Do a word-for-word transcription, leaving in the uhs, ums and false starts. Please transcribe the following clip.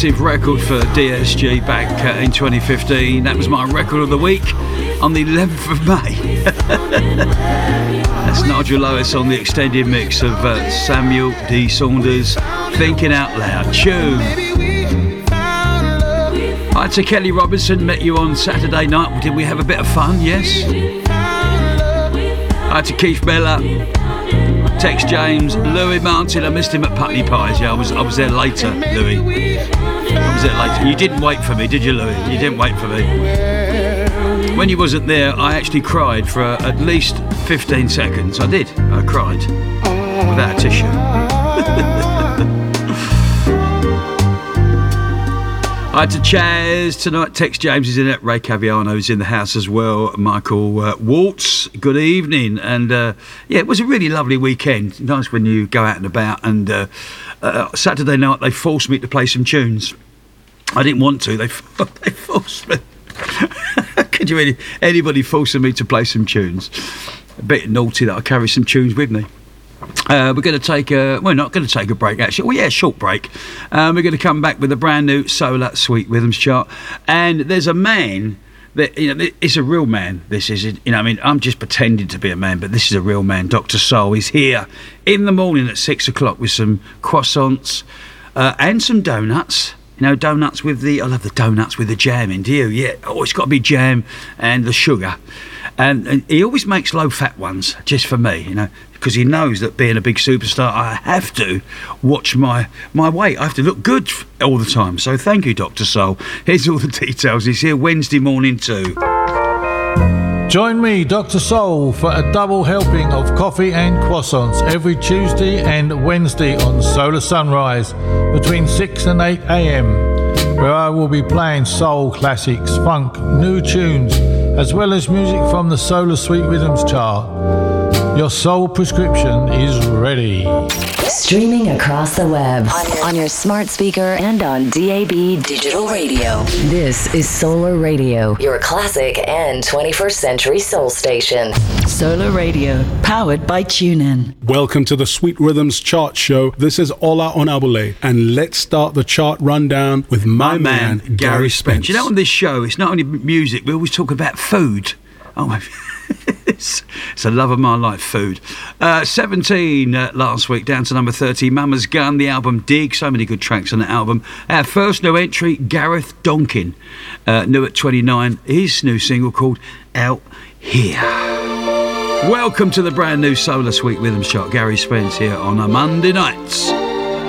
massive record for D S G back uh, in twenty fifteen. That was my record of the week on the eleventh of May. That's Nigel Lewis on the extended mix of uh, Samuel D. Saunders, Thinking Out Loud. Tune. Hi to Kelly Robinson, met you on Saturday night. Did we have a bit of fun? Yes. Hi to Keith Miller, Tex James, Louis Martin. I missed him at Putney Pies. Yeah, I was I was there later, Louis. I was there later. You didn't wait for me, did you, Louis? You didn't wait for me. When you wasn't there, I actually cried for uh, at least fifteen seconds. I did. I cried without a tissue. Hi to Chaz tonight. Tex James is in it. Ray Caviano's in the house as well. Michael uh, Waltz, good evening. And uh, yeah, it was a really lovely weekend. Nice when you go out and about. And uh, uh, Saturday night they forced me to play some tunes. I didn't want to. They they forced me. Could you any, anybody forcing me to play some tunes? A bit naughty that I carry some tunes with me. Uh, we're going to take a, we're not going to take a break actually, well yeah, short break. Um, we're going to come back with a brand new Solar Sweet Rhythms chart, and there's a man that, you know, it's a real man, this is, you know, I mean, I'm just pretending to be a man, but this is a real man. Doctor Soul is here in the morning at six o'clock with some croissants uh, and some donuts. You know, donuts with the, I love the donuts with the jam in, do you? Yeah, oh, it's got to be jam and the sugar. And, and he always makes low-fat ones, just for me, you know, because he knows that being a big superstar, I have to watch my, my weight. I have to look good all the time. So thank you, Doctor Soul. Here's all the details. He's here Wednesday morning too. Join me, Doctor Soul, for a double helping of coffee and croissants every Tuesday and Wednesday on Solar Sunrise between six and eight a.m, where I will be playing soul classics, funk, new tunes, as well as music from the Solar Sweet Rhythms chart. Your soul prescription is ready. Streaming across the web, on your, on your smart speaker and on D A B digital radio. This is Solar Radio, your classic and twenty-first century soul station. Solar Radio, powered by TuneIn. Welcome to the Sweet Rhythms Chart Show. This is Ola Onabule, and let's start the chart rundown with my, my man, man, Gary Spence. You know, on this show, it's not only music, we always talk about food. Oh my It's, it's a love of my life, food. Uh, seventeen uh, last week, down to number thirty, Mama's Gun, the album Dig. So many good tracks on the album. Our first new entry, Gareth Donkin, uh, new at twenty-nine, his new single called Out Here. Welcome to the brand new Solar Sweet Rhythms chart. Gary Spence here on a Monday night.